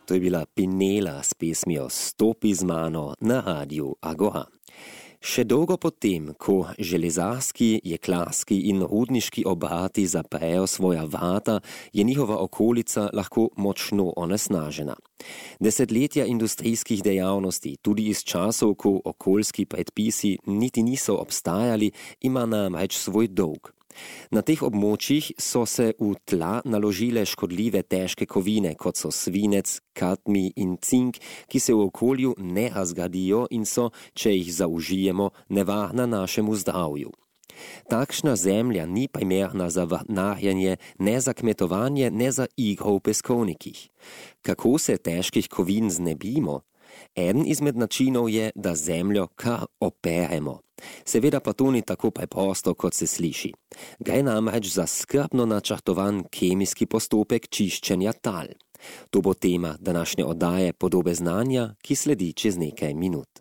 To je bila Pinela s pesmijo Stopi z mano na radiju Agora. Še dolgo potem, ko železarski, jeklarski in rudniški obrati zaprejo svoja vrata, je njihova okolica lahko močno onesnažena. Desetletja industrijskih dejavnosti, tudi iz časov, ko okoljski predpisi niti niso obstajali, ima namreč svoj dolg. Na teh območjih so se v tla naložile škodljive težke kovine, kot so svinec, kadmij in cink, ki se v okolju ne razgradijo in so, če jih zaužijemo, nevarna našemu zdravju. Takšna zemlja ni primerna za vrtnarjenje, ne za kmetovanje, ne za igro v peskovnikih. Kako se težkih kovin znebimo? Eden izmed načinov je, da zemljo kar operemo. Seveda pa to ni tako preprosto, kot se sliši. Gre namreč za skrbno načrtovan kemijski postopek čiščenja tal. To bo tema današnje oddaje Podobe znanja, ki sledi čez nekaj minut.